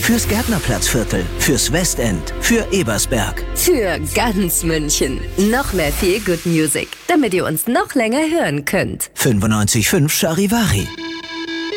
Fürs Gärtnerplatzviertel, fürs Westend, für Ebersberg. Für ganz München. Noch mehr Feel Good Music, damit ihr uns noch länger hören könnt. 95.5 Charivari.